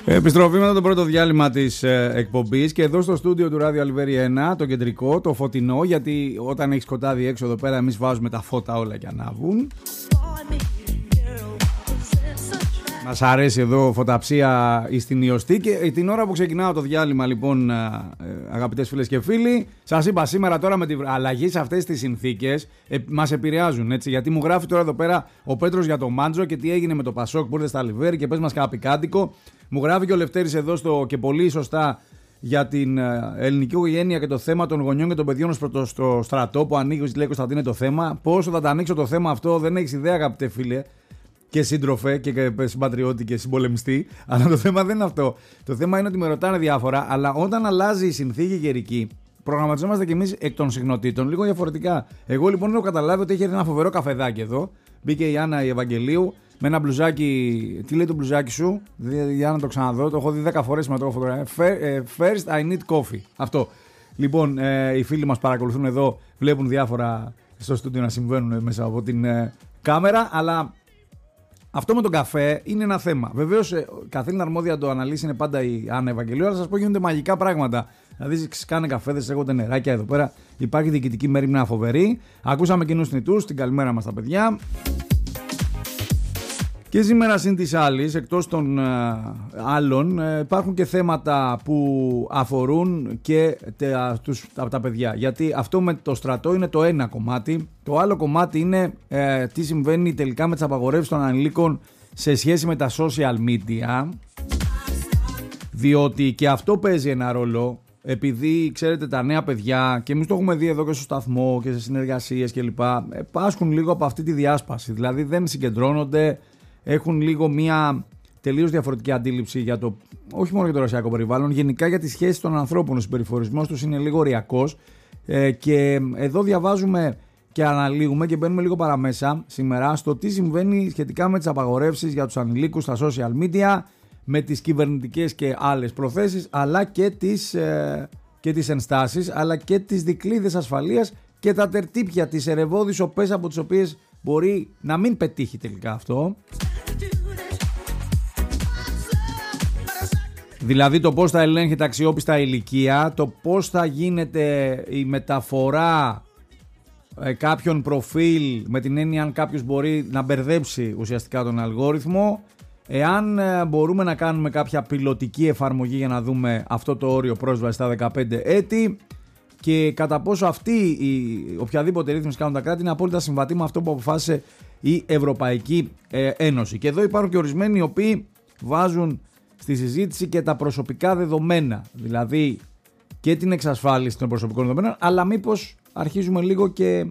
Επιστροφή μετά το πρώτο διάλειμμα της εκπομπής και εδώ στο στούντιο του Ράδιο Αλβέρι 1, το κεντρικό, το φωτεινό, γιατί όταν έχει σκοτάδι έξω εδώ πέρα εμείς βάζουμε τα φώτα όλα και ανάβουν. Μας αρέσει εδώ φωταψία στην ιωστή και την ώρα που ξεκινάω το διάλειμμα, λοιπόν, αγαπητές φίλες και φίλοι, σας είπα σήμερα τώρα με την αλλαγή σε αυτές τις συνθήκες μας επηρεάζουν, έτσι, γιατί μου γράφει τώρα εδώ πέρα ο Πέτρος για το Μάντζο και τι έγινε με το Πασόκ που ήρθε στα Αλβέρι και πες μας κάνα πικάντικο. Μου γράφει και ο Λευτέρης εδώ και πολύ σωστά για την ελληνική οικογένεια και το θέμα των γονιών και των παιδιών στο στρατό που ανοίγει, λέει Κωνσταντίνε, το θέμα. Πόσο θα τα ανοίξω το θέμα αυτό δεν έχεις ιδέα, αγαπητέ φίλε και σύντροφε και συμπατριώτη και συμπολεμιστή, αλλά το θέμα δεν είναι αυτό. Το θέμα είναι ότι με ρωτάνε διάφορα, αλλά όταν αλλάζει η συνθήκη καιρική, προγραμματιζόμαστε κι εμείς εκ των συχνοτήτων λίγο διαφορετικά. Εγώ λοιπόν έχω καταλάβει ότι έχει ένα φοβερό καφεδάκι εδώ. Μπήκε η Άννα η Ευαγγελίου με ένα μπλουζάκι. Τι λέει το μπλουζάκι σου, για να το ξαναδώ, το έχω δει 10 φορές με το φωτογραφία. First I need coffee. Αυτό. Λοιπόν, οι φίλοι μας παρακολουθούν εδώ, βλέπουν διάφορα στο στούντιο να συμβαίνουν μέσα από την κάμερα, αλλά. Αυτό με τον καφέ είναι ένα θέμα. Βεβαίως, καθήλυνα αρμόδια το αναλύσει είναι πάντα η Άννα Ευαγγελίου, αλλά σας πω γίνονται μαγικά πράγματα. Δηλαδή, κάνε καφέδες, έχονται νεράκια εδώ πέρα. Υπάρχει διοικητική μέριμνα φοβερή. Ακούσαμε κοινούς θνητούς, την καλημέρα μας τα παιδιά. Και σήμερα συν της άλλης, εκτός των άλλων, υπάρχουν και θέματα που αφορούν και τα παιδιά. Γιατί αυτό με το στρατό είναι το ένα κομμάτι. Το άλλο κομμάτι είναι τι συμβαίνει τελικά με τις απαγορεύσεις των ανηλίκων σε σχέση με τα social media. Διότι και αυτό παίζει ένα ρόλο. Επειδή ξέρετε τα νέα παιδιά, και εμείς το έχουμε δει εδώ και στο σταθμό και σε συνεργασίες κλπ, πάσχουν λίγο από αυτή τη διάσπαση. Δηλαδή δεν συγκεντρώνονται. Έχουν λίγο μια τελείως διαφορετική αντίληψη για το, όχι μόνο για το ρωσιακό περιβάλλον, γενικά για τις σχέσεις των ανθρώπων. Ο συμπεριφορισμός τους είναι λίγο οριακός και εδώ διαβάζουμε και αναλύουμε και μπαίνουμε λίγο παραμέσα σήμερα στο τι συμβαίνει σχετικά με τις απαγορεύσεις για τους ανηλίκους στα social media, με τις κυβερνητικές και άλλες προθέσεις, αλλά και τις ενστάσεις, αλλά και τις δικλείδες ασφαλείας και τα τερτύπια, τις ερευώδεις οπές από τις οποίες μπορεί να μην πετύχει τελικά αυτό. Δηλαδή το πώς θα ελέγχεται αξιόπιστα η ηλικία, το πώς θα γίνεται η μεταφορά κάποιων προφίλ, με την έννοια αν κάποιος μπορεί να μπερδέψει ουσιαστικά τον αλγόριθμο, εάν μπορούμε να κάνουμε κάποια πιλωτική εφαρμογή για να δούμε αυτό το όριο πρόσβαση στα 15 έτη και κατά πόσο αυτή η οποιαδήποτε ρύθμιση κάνουν τα κράτη είναι απόλυτα συμβατή με αυτό που αποφάσισε η Ευρωπαϊκή Ένωση. Και εδώ υπάρχουν και ορισμένοι οι οποίοι βάζουν στη συζήτηση και τα προσωπικά δεδομένα, δηλαδή και την εξασφάλιση των προσωπικών δεδομένων, αλλά μήπως αρχίζουμε λίγο και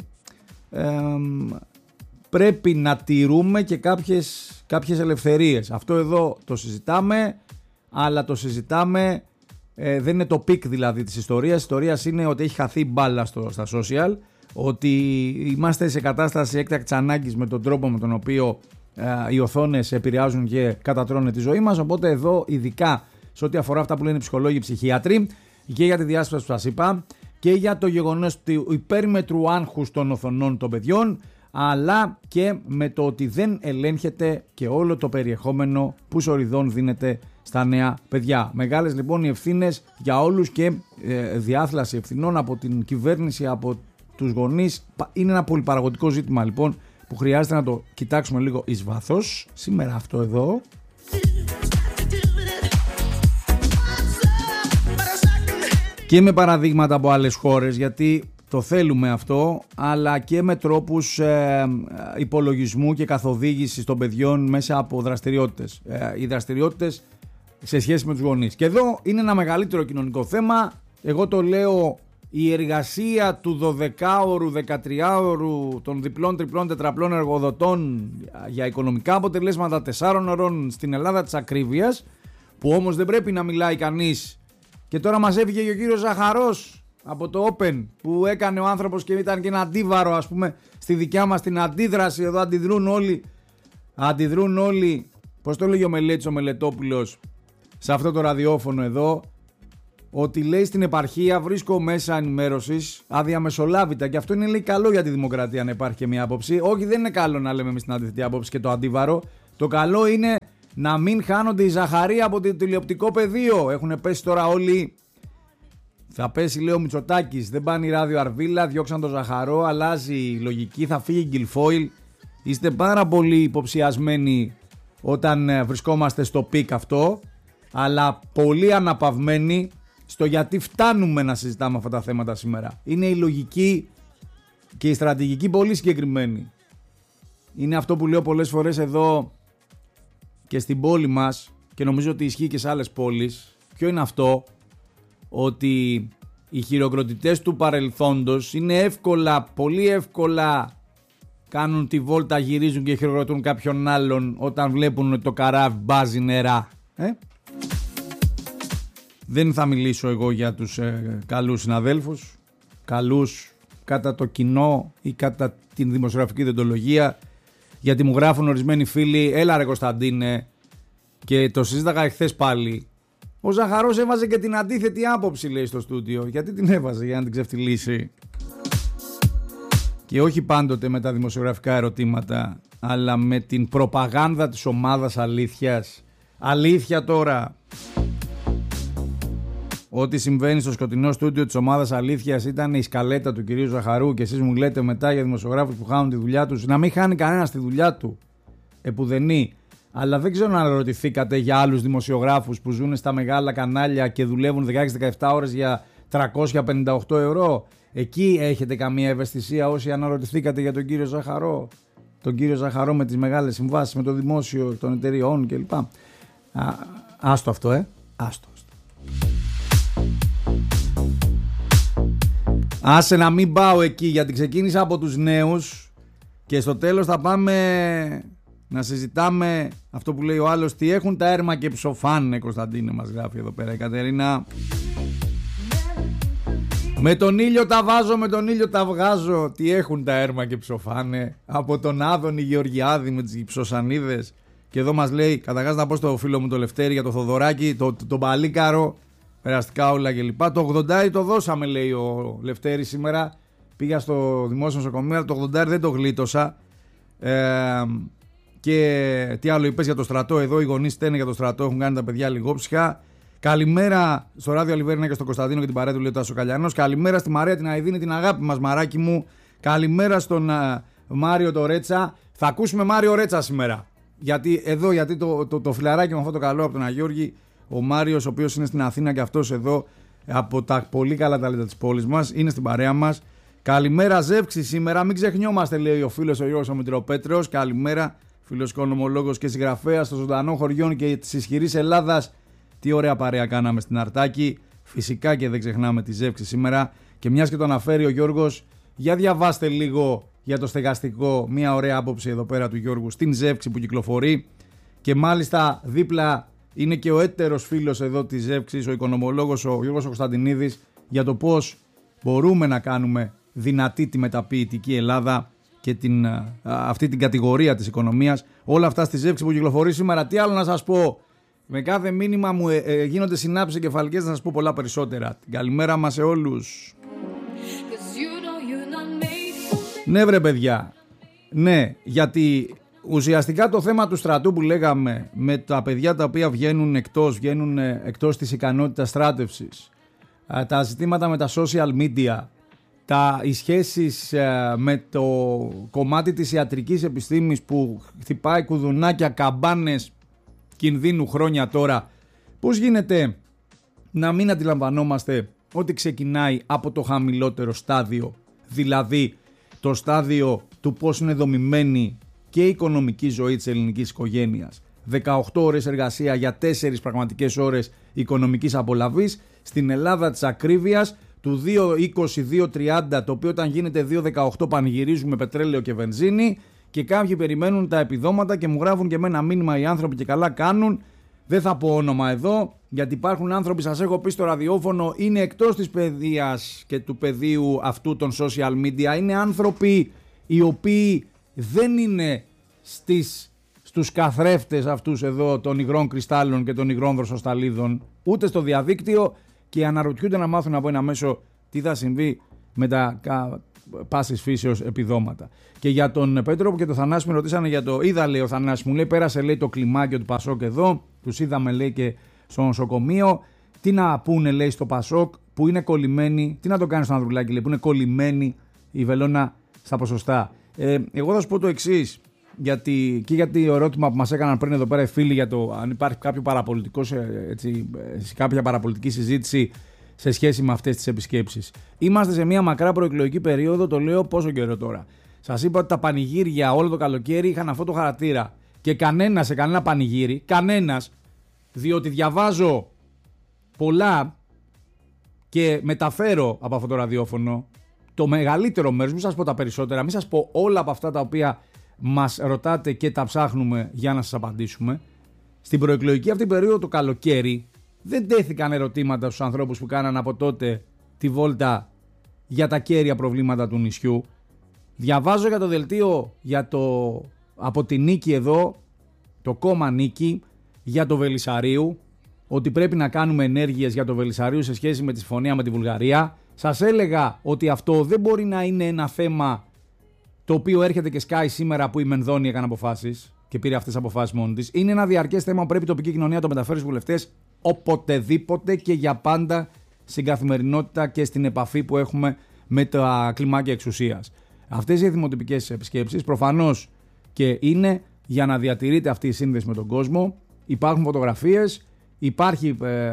πρέπει να τηρούμε και κάποιες ελευθερίες. Αυτό εδώ το συζητάμε, αλλά το συζητάμε, δεν είναι το πικ δηλαδή της ιστορίας. Η ιστορία είναι ότι έχει χαθεί μπάλα στα social, ότι είμαστε σε κατάσταση έκτακτης ανάγκης με τον τρόπο με τον οποίο οι οθόνες επηρεάζουν και κατατρώνουν τη ζωή μας. Οπότε εδώ ειδικά σε ό,τι αφορά αυτά που λένε οι ψυχολόγοι, οι ψυχίατροι, και για τη διάσπαση που σας είπα και για το γεγονός του υπέρμετρου άγχους των οθονών των παιδιών, αλλά και με το ότι δεν ελέγχεται και όλο το περιεχόμενο που σοριδών δίνεται στα νέα παιδιά. Μεγάλες λοιπόν οι ευθύνες για όλους και διάθλαση ευθυνών από την κυβέρνηση, από τους γονείς. Είναι ένα πολυπαραγωγικό ζήτημα λοιπόν που χρειάζεται να το κοιτάξουμε λίγο εις βάθος σήμερα αυτό εδώ. Και με παραδείγματα από άλλες χώρες, γιατί το θέλουμε αυτό, αλλά και με τρόπους υπολογισμού και καθοδήγησης των παιδιών μέσα από δραστηριότητες. Οι δραστηριότητες σε σχέση με τους γονείς. Και εδώ είναι ένα μεγαλύτερο κοινωνικό θέμα. Εγώ το λέω, η εργασία του 12ωρου, 13ωρου, των διπλών, τριπλών, τετραπλών εργοδοτών για οικονομικά αποτελέσματα 4 ωρών στην Ελλάδα της ακρίβειας, που όμως δεν πρέπει να μιλάει κανείς. Και τώρα μας έφυγε και ο κύριος Ζαχαρός από το Open που έκανε ο άνθρωπος και ήταν και ένα αντίβαρο, ας πούμε, στη δικιά μας την αντίδραση. Εδώ αντιδρούν όλοι, πώς το λέγει ο Μελέτης ο Μελετόπουλος σε αυτό το ραδιόφωνο εδώ, ότι λέει στην επαρχία βρίσκω μέσα ενημέρωσης αδιαμεσολάβητα, και αυτό είναι, λέει, καλό για τη δημοκρατία να υπάρχει και μια άποψη. Όχι, δεν είναι καλό να λέμε εμείς την αντίθετη άποψη και το αντίβαρο. Το καλό είναι να μην χάνονται οι Ζαχαροί από το τηλεοπτικό πεδίο. Έχουν πέσει τώρα όλοι. Θα πέσει, λέει ο Μητσοτάκης, δεν πάνε η Ράδιο Αρβίλα, διώξαν τον Ζαχαρό, αλλάζει η λογική, θα φύγει η Γκιλφόιλ. Είστε πάρα πολύ υποψιασμένοι όταν βρισκόμαστε στο πικ αυτό, αλλά πολύ αναπαυμένοι στο γιατί φτάνουμε να συζητάμε αυτά τα θέματα σήμερα. Είναι η λογική και η στρατηγική πολύ συγκεκριμένη. Είναι αυτό που λέω πολλές φορές εδώ και στην πόλη μας και νομίζω ότι ισχύει και σε άλλες πόλεις. Ποιο είναι αυτό? Ότι οι χειροκροτητές του παρελθόντος είναι εύκολα, πολύ εύκολα κάνουν τη βόλτα, γυρίζουν και χειροκροτούν κάποιον άλλον όταν βλέπουν ότι το καράβι μπάζει νερά. Δεν θα μιλήσω εγώ για τους καλούς συναδέλφους, καλούς κατά το κοινό ή κατά την δημοσιογραφική δεοντολογία, γιατί μου γράφουν ορισμένοι φίλοι, έλα ρε Κωνσταντίνε, και το συζήταγα εχθές πάλι. Ο Ζαχαρός έβαζε και την αντίθετη άποψη, λέει, στο στούντιο. Γιατί την έβαζε? Για να την ξεφτυλίσει. Και όχι πάντοτε με τα δημοσιογραφικά ερωτήματα, αλλά με την προπαγάνδα της ομάδας αλήθειας. Αλήθεια τώρα. Ό,τι συμβαίνει στο σκοτεινό στούντιο της ομάδας αλήθειας ήταν η σκαλέτα του κυρίου Ζαχαρού και εσείς μου λέτε μετά για δημοσιογράφους που χάνουν τη δουλειά τους. Να μην χάνει κανένας τη δουλειά του. Επουδενή. Αλλά δεν ξέρω αν ρωτηθήκατε για άλλους δημοσιογράφους που ζουν στα μεγάλα κανάλια και δουλεύουν 16-17 ώρες για 358 ευρώ. Εκεί έχετε καμία ευαισθησία όσοι αναρωτηθήκατε για τον κύριο Ζαχαρό? Τον κύριο Ζαχαρό με τις μεγάλες συμβάσεις με το δημόσιο των εταιριών κλπ. Άστο αυτό, Άστο. Άσε να μην πάω εκεί, γιατί ξεκίνησα από τους νέους και στο τέλος θα πάμε να συζητάμε αυτό που λέει ο άλλος. Τι έχουν τα έρμα και ψοφάνε, Κωνσταντίνε, μας γράφει εδώ πέρα η Κατερίνα. Με τον ήλιο τα βάζω, με τον ήλιο τα βγάζω. Τι έχουν τα έρμα και ψοφάνε? Από τον Άδωνη Γεωργιάδη με τις ψωσανίδες. Και εδώ μας λέει, καταρχάς να πω στο φίλο μου το Λευτέρη για το Θοδωράκι, τον Παλίκαρο, περαστικά όλα κλπ. Το 80 το δώσαμε, λέει ο Λευτέρης σήμερα. Πήγα στο δημόσιο νοσοκομείο, το 80 δεν το γλίτωσα. Και τι άλλο είπες για το στρατό? Εδώ οι γονείς στένε για το στρατό, έχουν κάνει τα παιδιά λιγόψυχα. Καλημέρα στο Ράδιο Αλιβέρνα και στον Κωνσταντίνο και την παρέα του, λέει ο Τάσο Καλιανός. Καλημέρα στη Μαρία την Αηδίνη, την αγάπη μας, μαράκι μου. Καλημέρα στον Μάριο το Ρέτσα. Θα ακούσουμε Μάριο Ρέτσα σήμερα. Γιατί το φιλαράκι με αυτό το καλό από τον Αγιώργη, ο Μάριος, ο οποίος είναι στην Αθήνα και αυτός εδώ από τα πολύ καλά ταλέντα της πόλης μας, είναι στην παρέα μας. Καλημέρα Ζεύξη σήμερα, μην ξεχνιόμαστε, λέει ο φίλος ο Γιώργος ο Μητροπέτρος. Καλημέρα, φίλος οικονομολόγος και συγγραφέας των ζωντανών χωριών και της ισχυρής Ελλάδας. Τι ωραία παρέα κάναμε στην Αρτάκη. Φυσικά και δεν ξεχνάμε τη Ζεύξη σήμερα. Και μιας και το αναφέρει ο Γιώργος, για διαβάστε λίγο για το στεγαστικό, μια ωραία άποψη εδώ πέρα του Γιώργου στην Ζεύξη που κυκλοφορεί. Και μάλιστα δίπλα είναι και ο έτερος φίλος εδώ της Ζεύξης, ο οικονομολόγος ο Γιώργος Κωνσταντινίδης, για το πώς μπορούμε να κάνουμε δυνατή τη μεταποιητική Ελλάδα και αυτή την κατηγορία της οικονομίας. Όλα αυτά στη Ζεύξη που κυκλοφορεί σήμερα. Τι άλλο να σας πω? Με κάθε μήνυμα μου γίνονται συνάψεις εγκεφαλικές, να σας πω πολλά περισσότερα. Την καλημέρα μας σε όλους. Ναι βρε παιδιά, ναι, γιατί ουσιαστικά το θέμα του στρατού που λέγαμε με τα παιδιά τα οποία βγαίνουν εκτός της ικανότητας στράτευσης, τα ζητήματα με τα social media, οι σχέσεις με το κομμάτι της ιατρικής επιστήμης που χτυπάει κουδουνάκια, καμπάνες κινδύνου χρόνια τώρα, πώς γίνεται να μην αντιλαμβανόμαστε ότι ξεκινάει από το χαμηλότερο στάδιο, δηλαδή το στάδιο του πώς είναι δομημένη και η οικονομική ζωή της ελληνικής οικογένειας. 18 ώρες εργασία για 4 πραγματικές ώρες οικονομικής απολαβής στην Ελλάδα της ακρίβειας του 2.20-2.30, το οποίο όταν γίνεται 2.18 πανηγυρίζουμε πετρέλαιο και βενζίνη και κάποιοι περιμένουν τα επιδόματα και μου γράφουν και με ένα μήνυμα οι άνθρωποι και καλά κάνουν. Δεν θα πω όνομα εδώ, γιατί υπάρχουν άνθρωποι, σας έχω πει στο ραδιόφωνο, είναι εκτός της παιδείας και του πεδίου αυτού των social media. Είναι άνθρωποι οι οποίοι δεν είναι στους καθρέφτες αυτούς εδώ των υγρών κρυστάλλων και των υγρών δροσοσταλίδων, ούτε στο διαδίκτυο, και αναρωτιούνται να μάθουν από ένα μέσο τι θα συμβεί με πάσης φύσεως επιδόματα. Και για τον Πέτρο και τον Θανάση με ρωτήσανε για το. Είδα, λέει ο Θανάσης, μου λέει, πέρασε, λέει, το κλιμάκιο του Πασόκ εδώ. Τους είδαμε, λέει, και στο νοσοκομείο. Τι να πούνε, λέει, στο Πασόκ που είναι κολλημένη. Τι να το κάνει στον Ανδρουλάκη, λέει, που είναι κολλημένη η βελόνα στα ποσοστά. Εγώ θα σου πω το εξής. Γιατί το ερώτημα που μας έκαναν πριν εδώ πέρα οι φίλοι για το αν υπάρχει κάποιο παραπολιτικό, κάποια παραπολιτική συζήτηση σε σχέση με αυτές τις επισκέψεις. Είμαστε σε μια μακρά προεκλογική περίοδο, το λέω πόσο καιρό τώρα. Σας είπα ότι τα πανηγύρια όλο το καλοκαίρι είχαν αυτό το χαρακτήρα. Και κανένας σε κανένα πανηγύρι, κανένας, διότι διαβάζω πολλά και μεταφέρω από αυτό το ραδιόφωνο το μεγαλύτερο μέρος, μην σας πω τα περισσότερα, μην σας πω όλα από αυτά τα οποία μας ρωτάτε και τα ψάχνουμε για να σας απαντήσουμε. Στην προεκλογική αυτή περίοδο το καλοκαίρι δεν τέθηκαν ερωτήματα στους ανθρώπους που κάναν από τότε τη βόλτα για τα κέρια προβλήματα του νησιού. Διαβάζω για το δελτίο από τη Νίκη εδώ, το κόμμα Νίκη, για το Βελισσαρίου, ότι πρέπει να κάνουμε ενέργειες για το Βελισσαρίου σε σχέση με τη συμφωνία με τη Βουλγαρία. Σας έλεγα ότι αυτό δεν μπορεί να είναι ένα θέμα το οποίο έρχεται και σκάει σήμερα που η Μενδώνη έκανε αποφάσεις και πήρε αυτές τις αποφάσεις μόνη της. Είναι ένα διαρκές θέμα που πρέπει η τοπική κοινωνία να το μεταφέρει στους βουλευτές οποτεδήποτε και για πάντα στην καθημερινότητα και στην επαφή που έχουμε με τα κλιμάκια εξουσίας. Αυτές οι δημοτυπικές επισκέψεις προφανώς και είναι για να διατηρείται αυτή η σύνδεση με τον κόσμο. Υπάρχουν φωτογραφίες, υπάρχει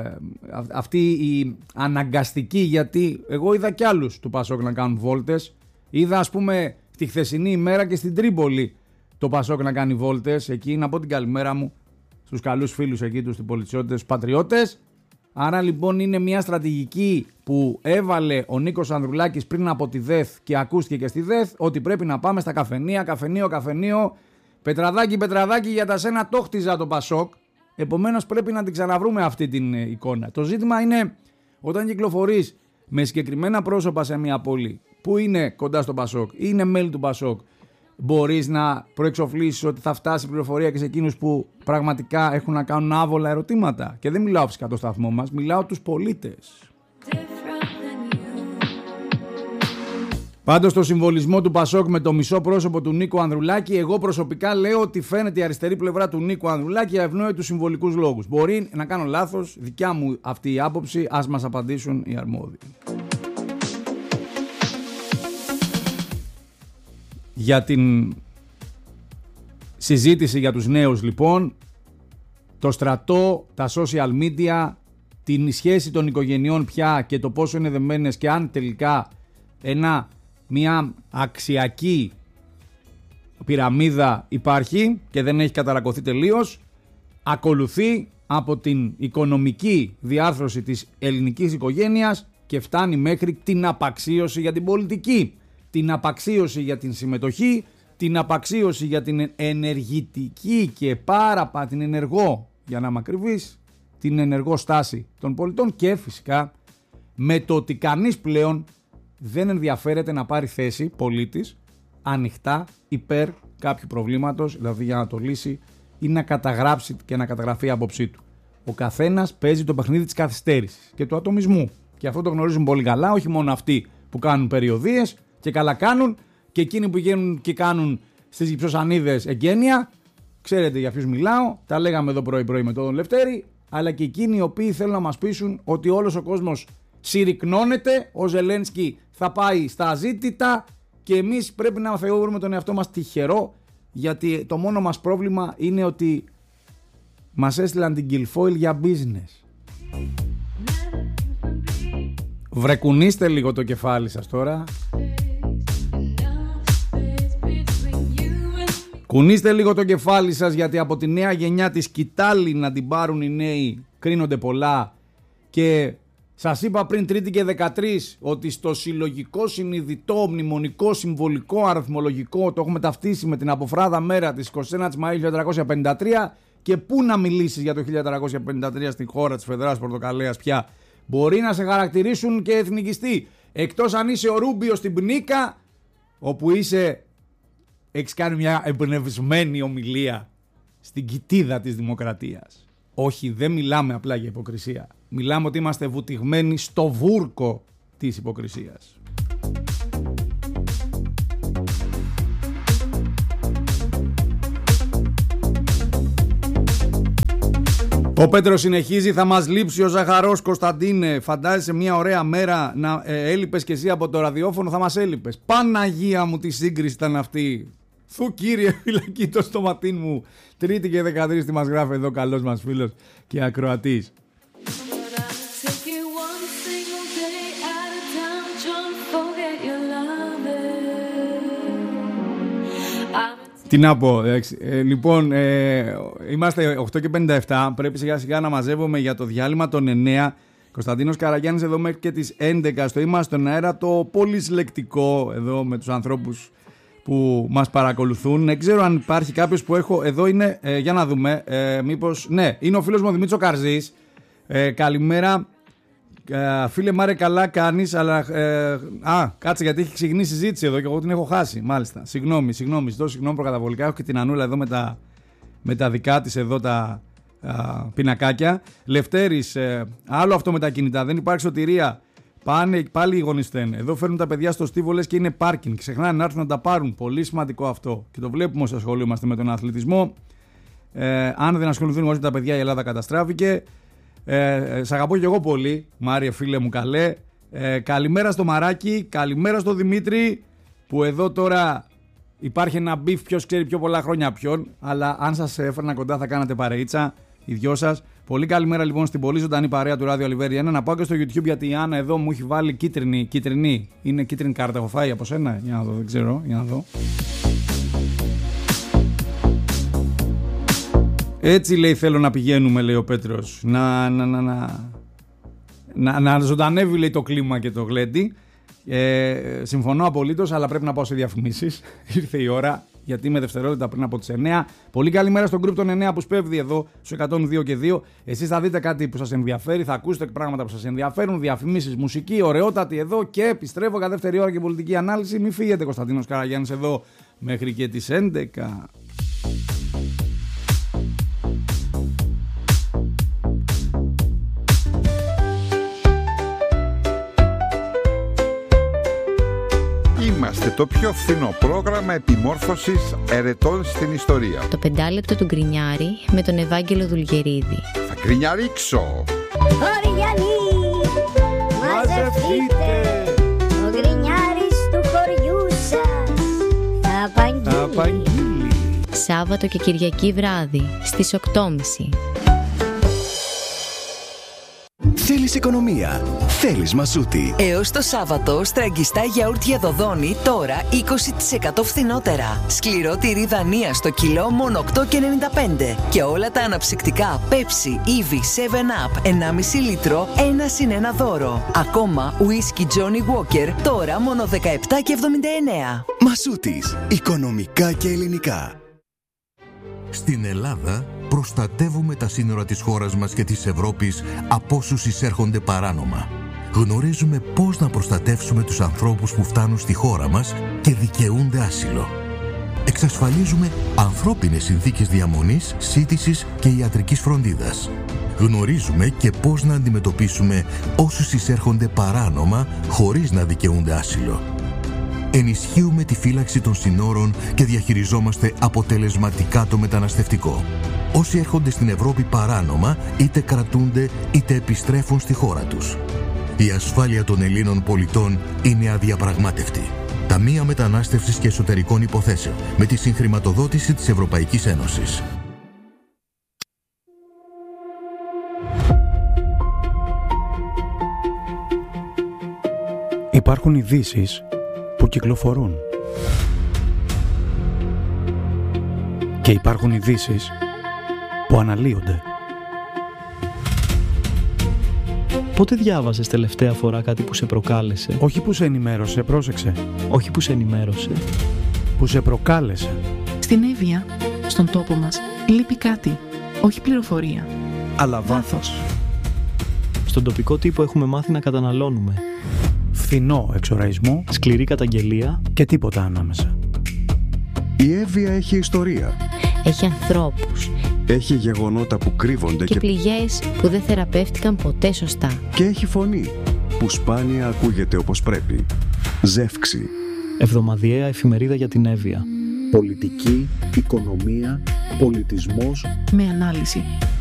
αυτή η αναγκαστική, γιατί εγώ είδα κι άλλους του Πασόκ να κάνουν βόλτες. Είδα, ας πούμε, τη χθεσινή ημέρα και στην Τρίπολη το Πασόκ να κάνει βόλτες εκεί, να πω την καλημέρα μου στους καλούς φίλους εκεί, τους πολιτσιώτες, τους πατριώτες. Άρα λοιπόν είναι μια στρατηγική που έβαλε ο Νίκος Ανδρουλάκης πριν από τη ΔΕΘ και ακούστηκε και στη ΔΕΘ, ότι πρέπει να πάμε στα καφενεία, καφενείο, πετραδάκι, για τα σένα το χτίζα το Πασόκ. Επομένως πρέπει να την ξαναβρούμε αυτή την εικόνα. Το ζήτημα είναι όταν κυκλοφορείς με συγκεκριμένα πρόσωπα σε μια πόλη που είναι κοντά στο Πασόκ, είναι μέλη του Πασόκ, μπορείς να προεξοφλήσεις ότι θα φτάσει η πληροφορία και σε εκείνους που πραγματικά έχουν να κάνουν άβολα ερωτήματα. Και δεν μιλάω φυσικά το σταθμό μας, μιλάω τους πολίτες. Πάντως το συμβολισμό του Πασόκ με το μισό πρόσωπο του Νίκου Ανδρουλάκη, εγώ προσωπικά λέω ότι φαίνεται η αριστερή πλευρά του Νίκου Ανδρουλάκη για ευνόητους συμβολικούς λόγους. Μπορεί να κάνω λάθος, δικιά μου αυτή η άποψη, ας μας απαντήσουν οι αρμόδιοι. Για την συζήτηση για τους νέους λοιπόν, το στρατό, τα social media, την σχέση των οικογενειών πια και το πόσο είναι δεμένες και αν τελικά μια αξιακή πυραμίδα υπάρχει και δεν έχει καταρακωθεί τελείως, ακολουθεί από την οικονομική διάρθρωση της ελληνικής οικογένειας και φτάνει μέχρι την απαξίωση για την πολιτική, την απαξίωση για την συμμετοχή, την απαξίωση για την ενεργητική και την ενεργό, για να είμαι ακριβής, την ενεργό στάση των πολιτών και φυσικά με το ότι κανείς πλέον δεν ενδιαφέρεται να πάρει θέση πολίτης ανοιχτά υπέρ κάποιου προβλήματος, δηλαδή για να το λύσει ή να καταγράψει και να καταγραφεί η άποψή του. Ο καθένας παίζει το παιχνίδι της καθυστέρησης και του ατομισμού. Και αυτό το γνωρίζουν πολύ καλά, όχι μόνο αυτοί που κάνουν περιοδίες και καλά κάνουν, και εκείνοι που βγαίνουν και κάνουν στις Υψοσανίδες εγγένεια. Ξέρετε για ποιους μιλάω, τα λέγαμε εδώ πρωί-πρωί με τον Λευτέρη, αλλά και εκείνοι οι οποίοι θέλουν να μας πείσουν ότι όλος ο κόσμος συρρυκνώνεται, ο Ζελένσκι θα πάει στα αζήτητα και εμείς πρέπει να θεωρούμε τον εαυτό μας τυχερό, γιατί το μόνο μας πρόβλημα είναι ότι μας έστειλαν την Guilfoyle για business. Βρεκουνίστε λίγο το κεφάλι σας τώρα. Κουνήστε λίγο το κεφάλι σας, γιατί από τη νέα γενιά τη σκητάλη να την πάρουν οι νέοι κρίνονται πολλά. Και σας είπα πριν Τρίτη και 13 ότι στο συλλογικό, συνειδητό, μνημονικό, συμβολικό, αριθμολογικό το έχουμε ταυτίσει με την αποφράδα μέρα της 21 Μαΐου 1453, και πού να μιλήσεις για το 1453 στην χώρα της Φεδράς Πορτοκαλέας πια. Μπορεί να σε χαρακτηρίσουν και εθνικιστή, εκτός αν είσαι ο Ρούμπιο στην Πνίκα, όπου έχεις κάνει μια εμπνευσμένη ομιλία στην κοιτίδα της δημοκρατίας. Όχι, δεν μιλάμε απλά για υποκρισία. Μιλάμε ότι είμαστε βουτυγμένοι στο βούρκο της υποκρισίας. Ο Πέτρος συνεχίζει, θα μας λείψει ο Ζαχαρός. Κωνσταντίνε, φαντάζεσαι μια ωραία μέρα να έλειπες και εσύ από το ραδιόφωνο, θα μας έλειπες. Παναγία μου, τι σύγκριση ήταν αυτή. Θου κύριε, φυλακή το στοματίν μου. Τρίτη και 13 τι μας γράφει εδώ καλός μας φίλος και ακροατής. Τι να πω, λοιπόν, είμαστε 8 και 57, πρέπει σιγά σιγά να μαζεύουμε για το διάλειμμα των 9. Κωνσταντίνος Καραγιάννης εδώ μέχρι και τις 11 στο Είμαστε στον αέρα, το πολυσυλλεκτικό εδώ με τους ανθρώπους που μας παρακολουθούν. Δεν ξέρω αν υπάρχει κάποιος που έχω, εδώ είναι, για να δούμε, μήπως, ναι, είναι ο φίλος μου ο Δημήτρης Καρζής. Καλημέρα. Φίλε Μάρε, καλά κάνεις, αλλά κάτσε γιατί έχει ξεκινήσει συζήτηση εδώ και εγώ την έχω χάσει. Μάλιστα, συγγνώμη, ζητώ συγγνώμη προκαταβολικά. Έχω και την Ανούλα εδώ με τα δικά της εδώ τα πινακάκια. Λευτέρης, άλλο αυτό με τα κινητά, δεν υπάρχει σωτηρία. Πάνε πάλι οι γονείς φταίνε. Εδώ φέρνουν τα παιδιά στο στίβο λες και είναι πάρκινγκ. Ξεχνάνε να έρθουν να τα πάρουν. Πολύ σημαντικό αυτό. Και το βλέπουμε όσο ασχολούμαστε με τον αθλητισμό. Αν δεν ασχοληθούν όλοι τα παιδιά, η Ελλάδα καταστράφηκε. Σ' αγαπώ και εγώ πολύ, Μάριε φίλε μου καλέ. Καλημέρα στο Μαράκι, καλημέρα στο Δημήτρη, που εδώ τώρα υπάρχει ένα μπιφ, ποιος ξέρει πιο πολλά χρόνια ποιον, αλλά αν σας έφερνα κοντά θα κάνατε παρεΐτσα οι δυο σας. Πολύ καλημέρα λοιπόν στην πολύ ζωντανή παρέα του Ράδιο Αλιβέρι 1. Να πάω και στο YouTube γιατί η Άννα εδώ μου έχει βάλει κίτρινη. Είναι κίτρινη κάρτα, έχω φάει από σένα. Για να δω, δεν ξέρω, για να δω. Έτσι λέει θέλω να πηγαίνουμε, λέει ο Πέτρος. Να ζωντανεύει, λέει, το κλίμα και το γλέντι. Συμφωνώ απολύτως, αλλά πρέπει να πάω σε διαφημίσεις. Ήρθε η ώρα, γιατί είμαι δευτερόλεπτα πριν από τις 9. Πολύ καλημέρα στον group των 9 που σπέβδει εδώ στους 102 και 2. Εσείς θα δείτε κάτι που σας ενδιαφέρει, θα ακούσετε πράγματα που σας ενδιαφέρουν, διαφημίσεις, μουσική, ωραιότατη εδώ και επιστρέφω για δεύτερη ώρα και πολιτική ανάλυση. Μην φύγετε, Κωνσταντίνος Καραγιάννης εδώ μέχρι και τις 11. Είμαστε το πιο φθηνό πρόγραμμα επιμόρφωσης ερετών στην ιστορία. Το 5 του Γκρινιάρη με τον Ευάγγελο Δουλγερίδη. Θα γκρινιαρίξω. Χωριανοί, μαζευτείτε. Ο Γκρινιάρης του χωριού σας θα απαγγείλει. Σάββατο και Κυριακή βράδυ στις 8.30. Θέλεις οικονομία, θέλεις Μασούτη. Έως το Σάββατο, στραγγιστά γιαούρτια Δοδόνη τώρα 20% φθηνότερα. Σκληρό τυρί Δανία στο κιλό μόνο 8,95. Και όλα τα αναψυκτικά Pepsi, Eevee, 7up 1,5 λίτρο 1+1 δώρο. Ακόμα ουίσκι Johnny Walker τώρα μόνο 17,79. Μασούτης, οικονομικά και ελληνικά. Στην Ελλάδα προστατεύουμε τα σύνορα της χώρας μας και της Ευρώπης από όσους εισέρχονται παράνομα. Γνωρίζουμε πώς να προστατεύσουμε τους ανθρώπους που φτάνουν στη χώρα μας και δικαιούνται άσυλο. Εξασφαλίζουμε ανθρώπινες συνθήκες διαμονής, σύντησης και ιατρικής φροντίδας. Γνωρίζουμε και πώς να αντιμετωπίσουμε όσους εισέρχονται παράνομα χωρίς να δικαιούνται άσυλο. Ενισχύουμε τη φύλαξη των συνόρων και διαχειριζόμαστε αποτελεσματικά το μεταναστευτικό. Όσοι έρχονται στην Ευρώπη παράνομα, είτε κρατούνται είτε επιστρέφουν στη χώρα τους. Η ασφάλεια των Ελλήνων πολιτών είναι αδιαπραγμάτευτη. Ταμεία Μετανάστευσης και Εσωτερικών Υποθέσεων, με τη συγχρηματοδότηση της Ευρωπαϊκής Ένωσης. Υπάρχουν ειδήσεις που κυκλοφορούν. Και υπάρχουν ειδήσεις που αναλύονται. Πότε διάβασες τελευταία φορά κάτι που σε προκάλεσε? Όχι που σε ενημέρωσε, πρόσεξε. Όχι που σε ενημέρωσε. Που σε προκάλεσε. Στην Εύβοια, στον τόπο μας, λείπει κάτι. Όχι πληροφορία. Αλλά βάθος. Στον τοπικό τύπο έχουμε μάθει να καταναλώνουμε. Φθηνό εξοραϊσμό. Σκληρή καταγγελία. Και τίποτα ανάμεσα. Η Εύβοια έχει ιστορία. Έχει ανθρώπους. Έχει γεγονότα που κρύβονται και πληγές που δεν θεραπεύτηκαν ποτέ σωστά. Και έχει φωνή που σπάνια ακούγεται όπως πρέπει. Ζεύξη. Εβδομαδιαία εφημερίδα για την Εύβοια. Πολιτική, οικονομία, πολιτισμός. Με ανάλυση.